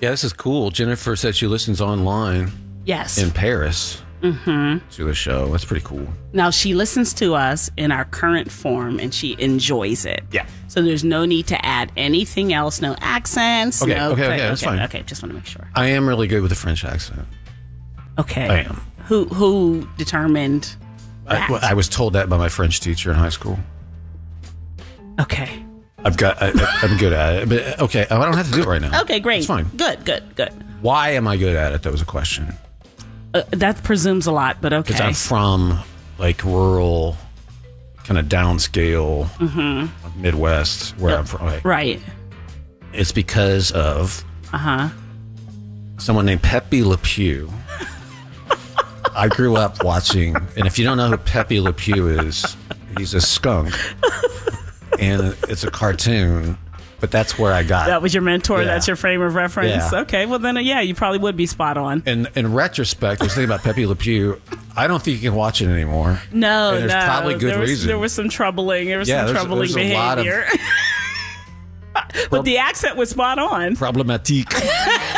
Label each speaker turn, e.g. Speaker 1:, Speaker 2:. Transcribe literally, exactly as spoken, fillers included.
Speaker 1: Yeah, this is cool. Jennifer said she listens online
Speaker 2: Yes.
Speaker 1: in Paris mm-hmm. to the show. That's pretty cool.
Speaker 2: Now, she listens to us in our current form, and she enjoys it.
Speaker 1: Yeah.
Speaker 2: So there's no need to add anything else, no accents.
Speaker 1: Okay,
Speaker 2: no,
Speaker 1: okay, okay, that's
Speaker 2: okay,
Speaker 1: fine.
Speaker 2: Okay, just want to make sure.
Speaker 1: I am really good with the French accent.
Speaker 2: Okay.
Speaker 1: I am.
Speaker 2: Who who determined that?
Speaker 1: I, well, I was told that by my French teacher in high school.
Speaker 2: Okay.
Speaker 1: I've got, I, I'm good at it. But okay, I don't have to do it right now.
Speaker 2: Okay, great.
Speaker 1: It's fine.
Speaker 2: Good, good, good.
Speaker 1: Why am I good at it? That was a question.
Speaker 2: Uh, that presumes a lot, but okay.
Speaker 1: Because I'm from like rural, kind of downscale, mm-hmm. Midwest, where I'm from. Like,
Speaker 2: right.
Speaker 1: It's because of
Speaker 2: uh-huh.
Speaker 1: someone named Pepe Le Pew. I grew up watching, and if you don't know who Pepe Le Pew is, he's a skunk. And it's a cartoon, but that's where I got.
Speaker 2: That was your mentor.
Speaker 1: Yeah.
Speaker 2: That's your frame of reference.
Speaker 1: Yeah.
Speaker 2: Okay, well then, uh, yeah, you probably would be spot on.
Speaker 1: And in retrospect, I was thinking about Pepe Le Pew. I don't think you can watch it anymore.
Speaker 2: No,
Speaker 1: and there's
Speaker 2: no.
Speaker 1: probably good
Speaker 2: there was,
Speaker 1: reason.
Speaker 2: There was some troubling. There was
Speaker 1: Yeah,
Speaker 2: some
Speaker 1: there's-
Speaker 2: troubling
Speaker 1: there's a lot of-
Speaker 2: behavior. But the accent was spot on.
Speaker 1: Problematique.